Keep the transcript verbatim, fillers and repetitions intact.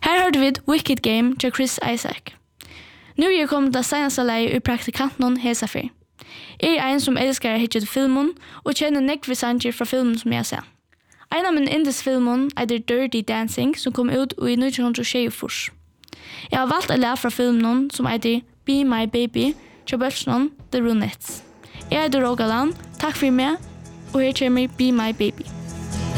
Her hørte vi Wicked Game til Chris Isaac. Nu er jeg kommet til seneste leie i praktikanten Hesafer. Jeg er en som elsker å hitte til filmen og kjenner nekve sanger fra filmen som jeg ser. En av min indesfilmen er Dirty Dancing som kom ut i nitton tjuefour. Jeg har valgt å lære fra filmen som er Be My Baby til Børsnon The Runettes. Jeg er Rogaland, takk for meg, og her kommer Be My Baby.